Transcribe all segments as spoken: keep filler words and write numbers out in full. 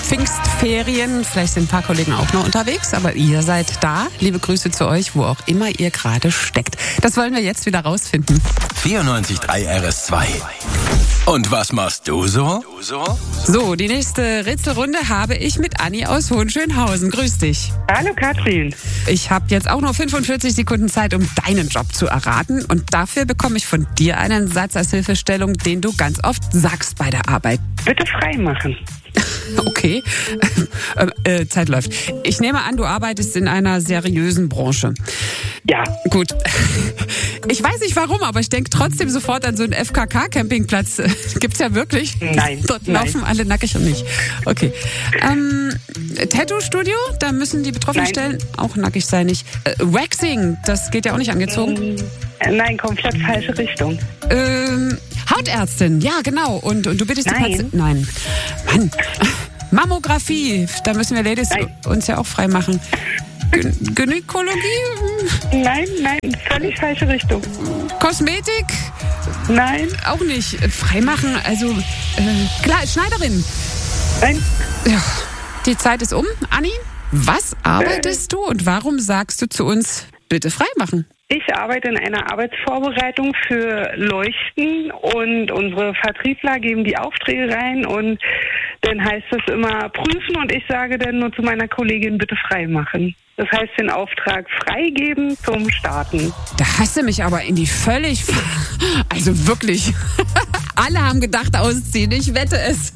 Pfingstferien. Vielleicht sind ein paar Kollegen auch noch unterwegs, aber ihr seid da. Liebe Grüße zu euch, wo auch immer ihr gerade steckt. Das wollen wir jetzt wieder rausfinden. vierundneunzig Komma drei R S zwei. Und was machst du so? So, die nächste Rätselrunde habe ich mit Anni aus Hohenschönhausen. Grüß dich. Hallo Katrin. Ich habe jetzt auch noch fünfundvierzig Sekunden Zeit, um deinen Job zu erraten. Und dafür bekomme ich von dir einen Satz als Hilfestellung, den du ganz oft sagst bei der Arbeit. Bitte frei machen. Okay, äh, äh, Zeit läuft. Ich nehme an, du arbeitest in einer seriösen Branche. Ja. Gut. Ich weiß nicht warum, aber ich denke trotzdem sofort an so einen F K K-Campingplatz. Gibt's ja wirklich? Nein. Dort nein. laufen alle nackig und nicht. Okay. Ähm, Tattoo-Studio, da müssen die betroffenen Nein. Stellen auch nackig sein. Nicht. Äh, Waxing, das geht ja auch nicht angezogen. Äh, Nein, komplett falsche Richtung. Ähm, Hautärztin, ja genau. Und, und du bittest die Nein. Patienten. Nein. Mann. Mammographie, da müssen wir Ladies Nein. uns ja auch frei machen. Gyn- Gynäkologie, Nein, nein, völlig falsche Richtung. Kosmetik, Nein, auch nicht. Äh, Freimachen, also äh, klar, Schneiderin. nein. Ja, die Zeit ist um. Anni, was arbeitest du und warum sagst du zu uns, bitte freimachen? Ich arbeite in einer Arbeitsvorbereitung für Leuchten und unsere Vertriebler geben die Aufträge rein und dann heißt es immer prüfen und ich sage dann nur zu meiner Kollegin bitte freimachen. Das heißt den Auftrag freigeben zum Starten. Da hast du mich aber in die völlig... Also wirklich. Alle haben gedacht, ausziehen. Ich wette es.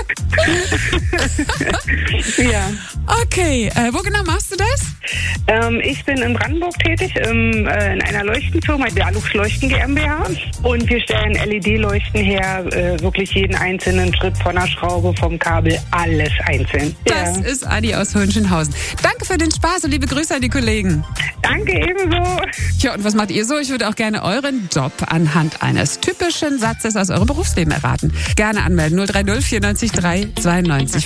Ja. Okay, äh, wo genau machst du das? Ähm, ich bin in Brandenburg tätig, im, äh, in einer Leuchtenfirma, die Alux Leuchten GmbH. Und wir stellen L E D-Leuchten her, äh, wirklich jeden einzelnen Schritt von der Schraube, vom Kabel, alles einzeln. Das Ja. ist Anni aus Hohenschönhausen. Danke für den Spaß und liebe Grüße an die Kollegen. Danke ebenso. Ja, und was macht ihr so? Ich würde auch gerne euren Job anhand eines typischen Satzes aus eurem Berufsleben erraten. Gerne anmelden. null drei null vierundneunzig drei zweiundneunzig